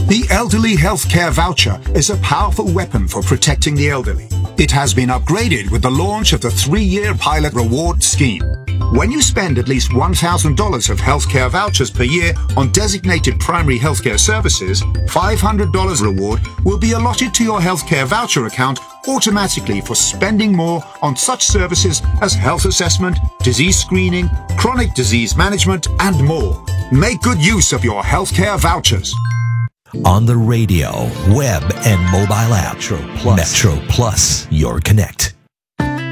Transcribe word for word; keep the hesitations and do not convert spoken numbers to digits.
The Elderly Healthcare Voucher is a powerful weapon for protecting the elderly. It has been upgraded with the launch of the three-year pilot reward scheme. When you spend at least one thousand dollars of healthcare vouchers per year on designated primary healthcare services, five hundred dollars reward will be allotted to your healthcare voucher account automatically for spending more on such services as health assessment, disease screening, chronic disease management, and more. Make good use of your healthcare vouchers. On the radio, web, and mobile app. Metro Plus. Metro Plus, your connect.